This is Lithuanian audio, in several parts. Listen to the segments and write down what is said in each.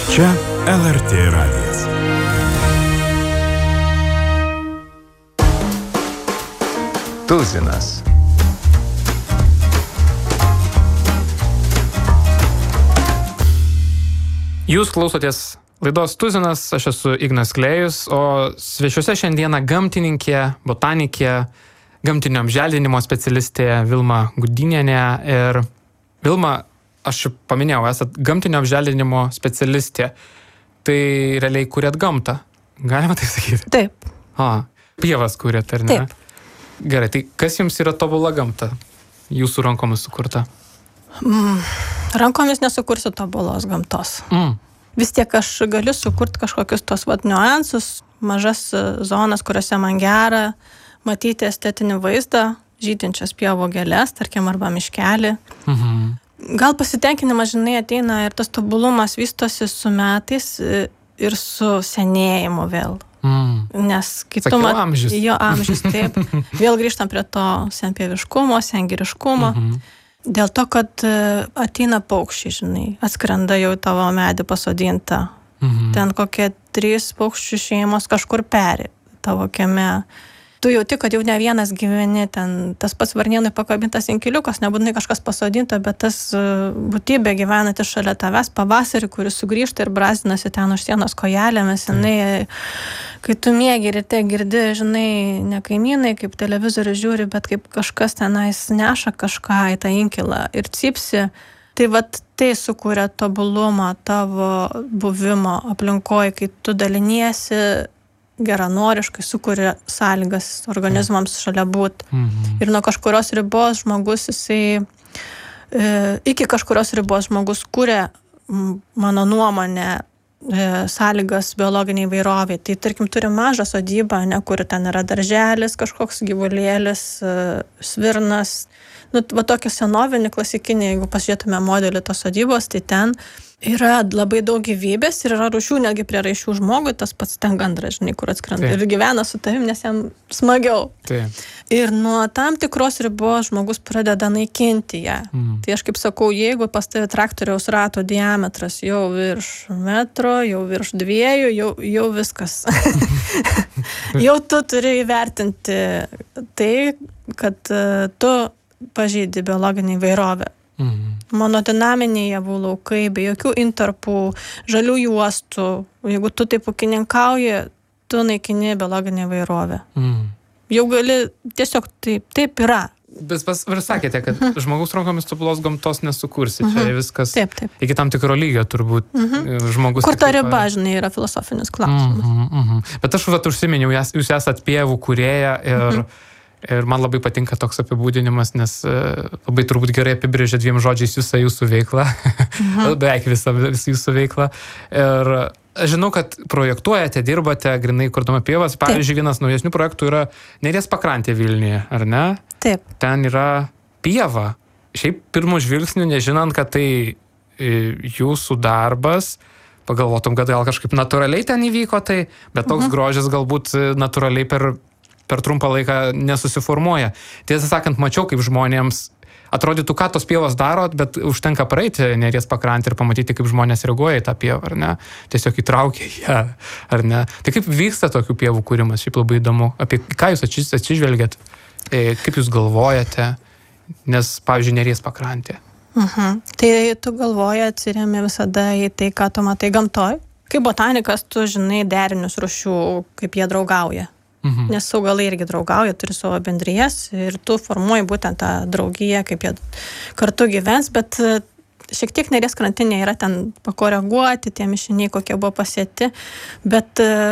Čia LRT radijas. Tuzinas. Jūs klausotės laidos Tuzinas, aš esu Ignas Klėjus, o svečiuose šiandieną gamtininkė, botanikė, gamtinio apželdinimo specialistė Vilma Gudinienė. Ir Vilma, aš paminėjau, esat gamtinio apželdinimo specialistė. Tai realiai kuriat gamtą. Galima tai sakyti? Taip. Pievas kuriat, ar ne? Taip. Gerai, tai kas jums yra tobula gamta? Jūsų rankomis sukurta? Rankomis nesukursiu tobulos gamtos. Vis tiek aš galiu sukurti kažkokius tos niuansus, mažas zonas, kuriuose man gera matyti estetinį vaizdą, žydinčias pievų gėles, tarkim, arba miškelį. Gal pasitenkinimas, ateina ir tas tobulumas vystosi su metais ir su senėjimu vėl. Nes kai tu amžius. Jo amžius, taip. Vėl grįžtam prie to senpieviškumo, sengiriškumo. Dėl to, kad ateina paukščiai, atskrenda jau tavo medį pasodinta. Ten kokie 3 paukščių šeimos kažkur peri tavo kieme. Tu jauti, kad jau ne vienas gyveni, ten tas pats varnėnui pakabintas inkiliukas, nebūtinai kažkas pasodinta, bet tas būtybė gyvenanti šalia tavęs pavasarį, kuris sugrįžta ir brazdinasi ten už sienos kojelėmis, kai tu miegi ryte girdi, ne kaimynai, kaip televizorių žiūri, bet kaip kažkas tenais neša kažką į tą inkilą ir cypsi. Tai tai sukuria tobulumą tavo buvimo aplinkoje, kai tu daliniesi geranoriškai, sukuria sąlygas organizmams šalia būt. Ir nuo kažkurios ribos žmogus, iki kažkurios ribos žmogus kuria, mano nuomonė, sąlygas biologiniai įvairoviai. Tai tarkim turi mažą sodybą, kur ten yra darželis, kažkoks gyvulėlis, svirnas. Tokia senovinė, klasikinė, jeigu pasižiūrėtume modelį tos sodybos, tai ten yra labai daug gyvybės ir yra rūšių netgi prie raišių žmogui, tas pats ten gandras, kur atskrenda. Ir gyvena su tavim, nes jam smagiau. Ir nuo tam tikros ribos žmogus pradeda naikinti ją. Tai aš kaip sakau, jeigu pas tavį traktoriaus rato diametras jau virš metro, jau virš 2, jau viskas. Jau tu turi įvertinti tai, kad tu pažeidi biologinį įvairovę. Monodinaminiai javų laukai, be jokių intarpų, žalių juostų. Jeigu tu taip ūkininkauji, tu naikini biologinę įvairovę. Jau gali, tiesiog taip yra. Bet ir sakėte, kad žmogaus rankomis tobulos gamtos nesukursi. Čia viskas taip. Iki tam tikro lygio turbūt žmogus. Kur ta riba, yra filosofinis klausimas. Bet aš užsiminiau, jūs esat pievų kūrėja ir man labai patinka toks apibūdinimas, nes labai turbūt gerai apibrėžia 2 žodžiais visą jūsų veiklą. Beveik visą jūsų veiklą. Ir aš žinau, kad projektuojate, dirbate, grinai kurdama pievas. Pavyzdžiui, vienas naujesnių projektų yra Neries pakrantė Vilniuje, ar ne? Taip. Ten yra pieva. Šiaip pirmų žvilgsnių, nežinant, kad tai jūsų darbas, pagalvotum, kad gal kažkaip natūraliai ten įvyko tai, bet toks grožis galbūt natūraliai per trumpą laiką nesusiformuoja. Tiesą sakant, mačiau, kaip žmonėms atrodytų, ką tos pievos darot, bet užtenka praeiti Neries pakrantę ir pamatyti, kaip žmonės reaguoja į tą pievą, ar ne? Tiesiog įtraukia ją, ar ne? Tai kaip vyksta tokių pievų kūrimas? Šiaip labai įdomu. Apie ką jūs atsižvelgiat? Kaip jūs galvojate? Nes, pavyzdžiui, Neries pakrantė. Tai tu galvoji, atsiremi visada į tai, ką tu matai gamtoj. Kaip botanikas, tu žinai derinius rūšių, kaip jie draugauja. Nes augalai irgi draugauja, turi savo bendrijas ir tu formuoji būtent tą draugiją, kaip jie kartu gyvens, bet šiek tiek Neries krantinė yra ten pakoreguoti, tie mišiniai, kokie buvo pasėti, bet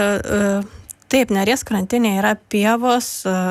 taip, Neries krantinė yra pievos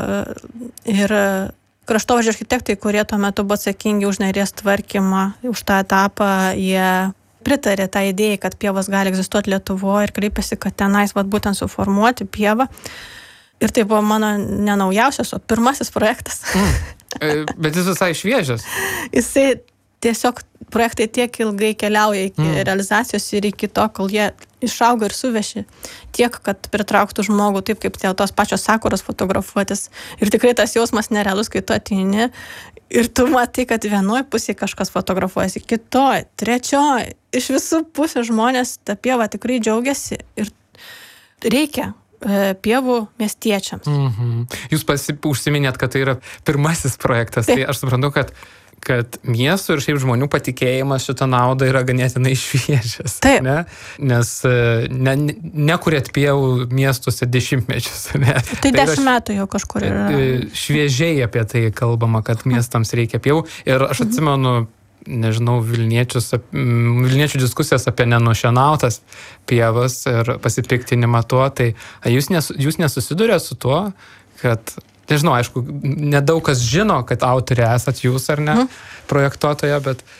ir kraštovaizdžio architektai, kurie tuo metu buvo atsakingi už Neries tvarkymą, už tą etapą, jie pritarė tą idėją, kad pievos gali egzistuoti Lietuvoje ir kreipėsi, kad tenais būtent suformuoti pievą. Ir tai buvo mano nenaujausias, o pirmasis projektas. Bet jis visai šviežias. Jisai tiesiog projektai tiek ilgai keliauja iki realizacijos ir iki to, kol jie išauga ir suveši tiek, kad pritrauktų žmogų taip, kaip tos pačios sakuros fotografuotis. Ir tikrai tas jausmas nerealus, kai tu ateini ir tu matai, kad vienoj pusėje kažkas fotografuojasi, kitoj, trečioj. Iš visų pusių žmonės tą pievą tikrai džiaugiasi ir reikia pievų miestiečiams. Jūs užsiminėt, kad tai yra pirmasis projektas, tai aš suprantu, kad miestų ir šiaip žmonių patikėjimas šitą naudą yra ganėtinai šviežias. Taip. Ne? Nes nekuriat pievų miestuose dešimtmečius. Ne? Tai 10 metų jau kažkur yra. Šviežiai apie tai kalbama, kad miestams reikia pievų. Ir aš atsimenu, nežinau, Vilniečių diskusijas apie nenušienautas pievas ir pasipiktinimą tuo. Tai jūs nesusidurėt su tuo, kad nežinau, aišku, nedaug kas žino, kad autorė esat jūs ar ne, projektuotoja,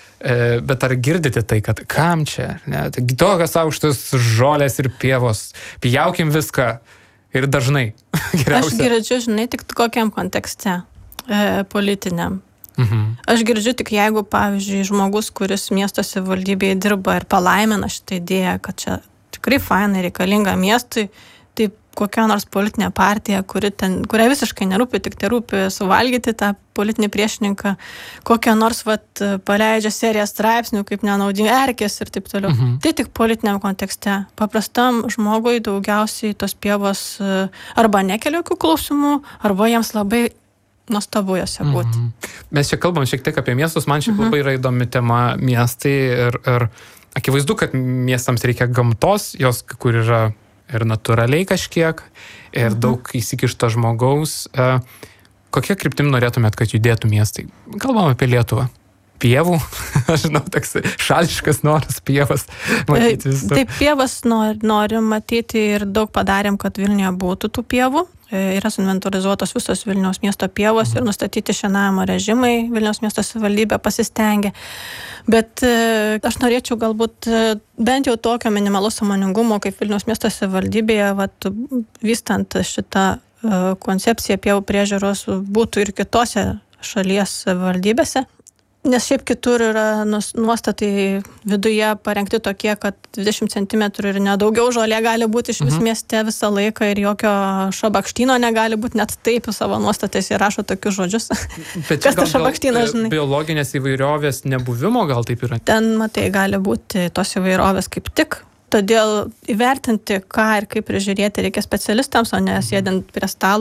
bet ar girdite tai, kad kam čia? Ne? Taigi tokios aukštos žolės ir pievos, pjaukim viską ir dažnai. Aš girdžiu, žinai, tik kokiam kontekste politiniam. Aš girdžiu tik jeigu, pavyzdžiui, žmogus, kuris miesto savivaldybėje dirba ir palaimina šitą idėją, kad čia tikrai fainai reikalinga miestui, tai kokia nors politinė partija, kuria visiškai nerūpi, tik tai rūpi suvalgyti tą politinį priešininką, kokią nors paleidžia seriją straipsnių, kaip nenaudingi erkės ir taip toliau. Tai tik politiniam kontekste. Paprastam žmogui daugiausiai tos pievos arba nekelia jokių klausimų, arba jiems labai nuostabu jose būti. Mes čia kalbam šiek tiek apie miestus, man šiaip labai yra įdomi tema miestai ir akivaizdu, kad miestams reikia gamtos, jos kur yra ir natūraliai kažkiek, ir daug įsikišto žmogaus. Kokia kryptim norėtumėt, kad judėtų miestai? Kalbam apie Lietuvą. Pievų, aš žinau, toks šališkas noras pievas matyti visur. Taip, pievas norim matyti ir daug padarėm, kad Vilniuje būtų tų pievų. Yra suinventorizuotos visos Vilniaus miesto pievos ir nustatyti šienavimo režimai. Vilniaus miesto savivaldybė pasistengė. Bet aš norėčiau galbūt bent jau tokio minimalus sąmoningumo, kaip Vilniaus miesto savivaldybėje, vystant šitą koncepciją pievų priežiūros, būtų ir kitose šalies savivaldybėse. Nes šiaip kitur yra nuostatai viduje parengti tokie, kad 20 cm ir nedaugiau žolė gali būti iš vis mieste visą laiką ir jokio šabakštyno negali būti, net taip savo nuostatais įrašo tokius žodžius. Bet kas tas šabakštynas, žinai? Biologinės įvairovės nebuvimo gal taip yra? Ten, matai, gali būti tos įvairovės kaip tik. Todėl įvertinti, ką ir kaip prižiūrėti reikia specialistams, o ne sėdint prie stalo